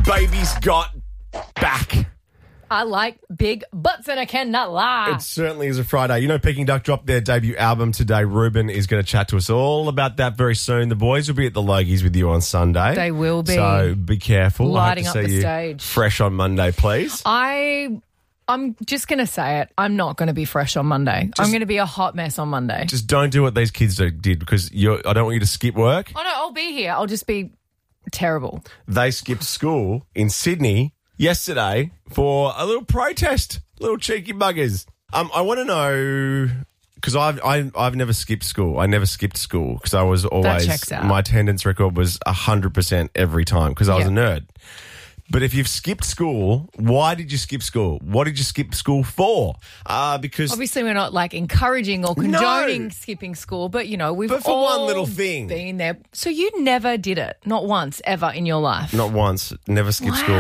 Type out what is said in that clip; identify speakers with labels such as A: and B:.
A: Baby's got back.
B: I like big butts and I cannot lie.
A: It certainly is a Friday. You know, Peking Duck dropped their debut album today. Ruben is going to chat to us all about that very soon. The boys will be at the Logies with you on Sunday.
B: They will be.
A: So be careful.
B: Lighting
A: I
B: up
A: hope to see
B: the
A: you
B: stage.
A: fresh on Monday, please.
B: I'm just going to say it. I'm not going to be fresh on Monday. I'm going to be a hot mess on Monday.
A: Just don't do what these kids did because I don't want you to skip work.
B: Oh, no, I'll be here. I'll just be terrible.
A: They skipped school in Sydney yesterday for a little protest. Little cheeky buggers. I want to know, because I've never skipped school. I never skipped school because I was always,
B: That checks out.
A: my attendance record was 100% every time because I was a
B: Yep.
A: nerd. But if you've skipped school, why did you skip school? What did you skip school for? Because
B: Obviously, we're not like encouraging or condoning skipping school, but you know, we've
A: But for
B: all
A: one little thing.
B: been there. So you never did it, not once ever in your life.
A: not once, never skipped
B: Wow.
A: school.